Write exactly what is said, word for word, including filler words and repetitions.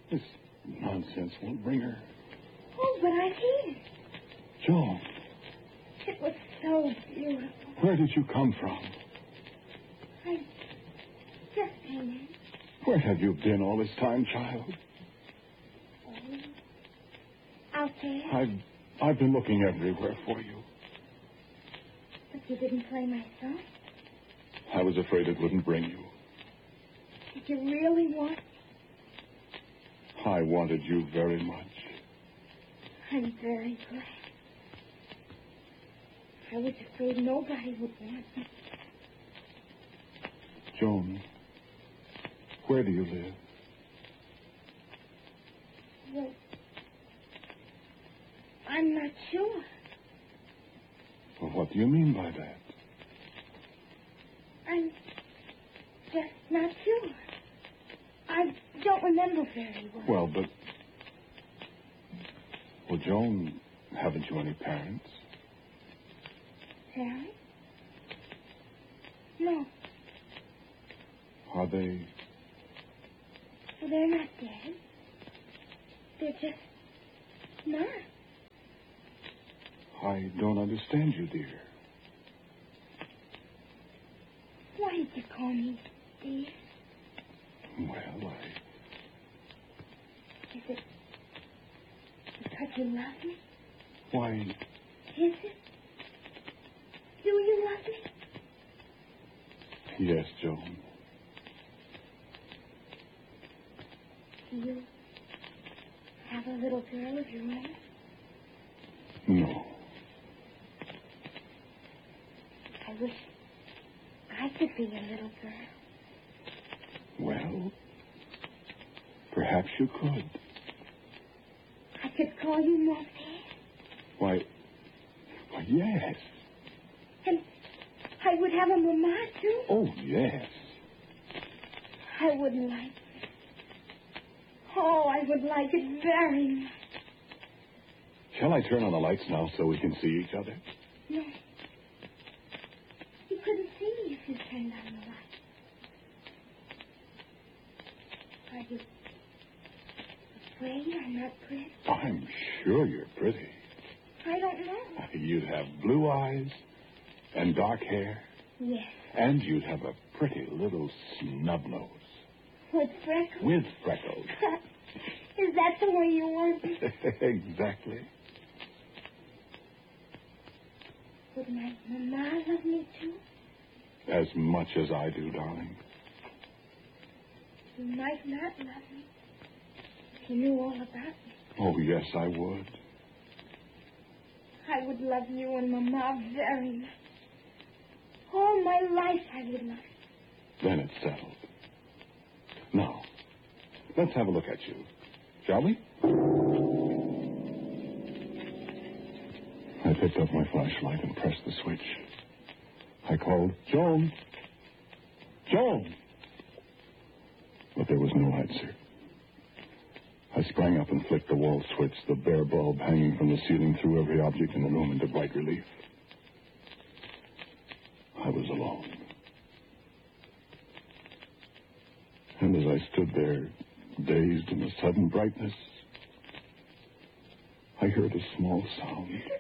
This nonsense won't bring her. Oh, but I did. Joan. It was so beautiful. Where did you come from? I just came in. Where have you been all this time, child? Oh, out there. I've, I've been looking everywhere for you. But you didn't play my song? I was afraid it wouldn't bring you. Did you really want? I wanted you very much. I'm very glad. I was afraid nobody would want me. Joan, where do you live? Well, I'm not sure. Well, what do you mean by that? I'm just not sure. I don't remember very well. Well, but... Well, Joan, haven't you any parents? Parents? No. Are they... Well, they're not dead. They're just not. I don't understand you, dear. Why did you call me dear? Well, I... Is it because you love me? Why... Is it? Do you love me? Yes, Joan. Do you have a little girl of your own? No. I wish I could be a little girl. Well, perhaps you could. I could call you Mom. Why... Why, yes. And I would have a mama, too. Oh, yes. I would like it. Oh, I would like it very much. Shall I turn on the lights now so we can see each other? No. You couldn't see me if you turned on the light. Are you afraid I'm not pretty? I'm sure you're pretty. I don't know. You'd have blue eyes and dark hair. Yes. And you'd have a pretty little snub nose. With freckles? With freckles. Is that the way you want me? Exactly. Would my mama love me, too? As much as I do, darling. You might not love me if you knew all about me. Oh, yes, I would. I would love you and Mama very much. All my life I would love you. Then it's settled. Now, let's have a look at you. Shall we? I picked up my flashlight and pressed the switch. I called, Joan! Joan! But there was no answer. I sprang up and flicked the wall switch. The bare bulb hanging from the ceiling threw every object in the room into bright relief. I was alone. And as I stood there, dazed in the sudden brightness, I heard a small sound.